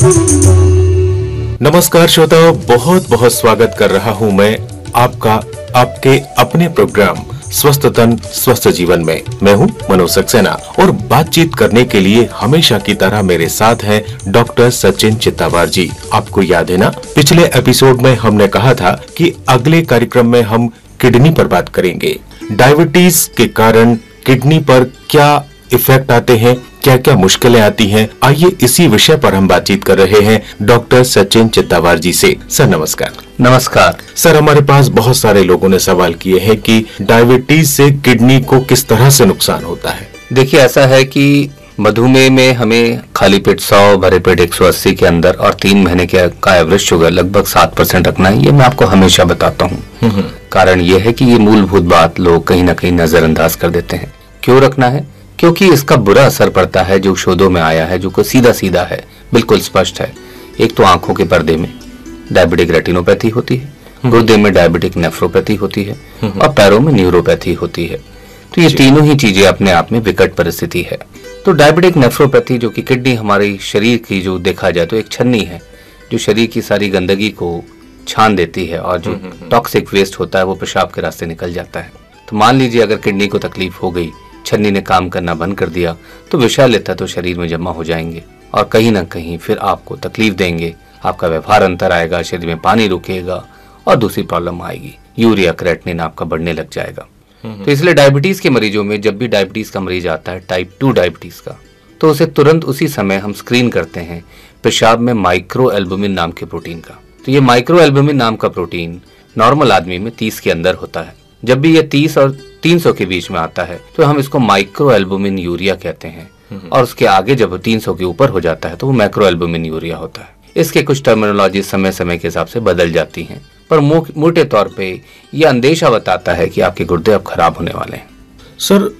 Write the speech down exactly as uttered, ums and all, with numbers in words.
नमस्कार श्रोताओं, बहुत बहुत स्वागत कर रहा हूं मैं आपका आपके अपने प्रोग्राम स्वस्थ तन स्वस्थ जीवन में। मैं हूं मनोज सक्सेना और बातचीत करने के लिए हमेशा की तरह मेरे साथ हैं डॉक्टर सचिन चित्तावार जी। आपको याद है ना, पिछले एपिसोड में हमने कहा था कि अगले कार्यक्रम में हम किडनी पर बात करेंगे। डायबिटीज के कारण किडनी पर क्या इफेक्ट आते हैं, क्या क्या मुश्किलें आती हैं, आइए इसी विषय पर हम बातचीत कर रहे हैं डॉक्टर सचिन चित्तावार जी से। सर नमस्कार। नमस्कार सर, हमारे पास बहुत सारे लोगों ने सवाल किए हैं कि डायबिटीज से किडनी को किस तरह से नुकसान होता है। देखिए, ऐसा है कि मधुमेह में हमें खाली पेट सौ, भरे पेट एक सौ अस्सी के अंदर और तीन महीने के का एवरेज शुगर लगभग सात परसेंट रखना है। ये मैं आपको हमेशा बताता हूँ। कारण ये है कि ये मूलभूत बात लोग कहीं ना कहीं नजरअंदाज कर देते हैं। क्यों रखना है? क्योंकि इसका बुरा असर पड़ता है, जो शोधों में आया है, जो को सीधा सीधा है, बिल्कुल स्पष्ट है। एक तो आंखों के पर्दे में डायबिटिक रेटिनोपैथी होती है, गुर्दे में डायबिटिक नेफ्रोपैथी होती है और पैरों में न्यूरोपैथी होती है। तो ये तीनों ही चीजें अपने आप में विकट परिस्थिति है। तो डायबिटिक नेफ्रोपैथी, जो कि किडनी हमारे शरीर की जो देखा जाए तो एक छन्नी है जो शरीर की सारी गंदगी को छान देती है और जो टॉक्सिक वेस्ट होता है वो पेशाब के रास्ते निकल जाता है। तो मान लीजिए अगर किडनी को तकलीफ हो गई, छन्नी ने काम करना बंद कर दिया, तो विषैले तत्व शरीर में जमा हो जाएंगे और कहीं ना कहीं फिर आपको तकलीफ देंगे। आपका व्यवहार अंतर आएगा, शरीर में पानी रुकेगा और दूसरी प्रॉब्लम आएगी, यूरिया क्रेटिनिन आपका बढ़ने लग जाएगा। तो इसलिए डायबिटीज के मरीजों में जब भी डायबिटीज का मरीज आता है, टाइप टू डायबिटीज का, तो उसे तुरंत उसी समय हम स्क्रीन करते हैं पेशाब में माइक्रो एल्बुमिन नाम के प्रोटीन का। तो ये माइक्रो एल्बुमिन नाम का प्रोटीन नॉर्मल आदमी में तीस के अंदर होता है। जब भी ये तीस और तीन सौ के बीच में आता है तो हम इसको माइक्रो एल्बुमिन यूरिया कहते हैं, और उसके आगे जब तीन सौ के ऊपर हो जाता है तो वो मैक्रो एल्बुमिन यूरिया होता है। इसके कुछ टर्मिनोलॉजी समय समय के हिसाब से बदल जाती हैं, पर मोटे तौर पे ये अंदेशा बताता है कि आपके गुर्दे अब खराब होने वाले हैं। सर,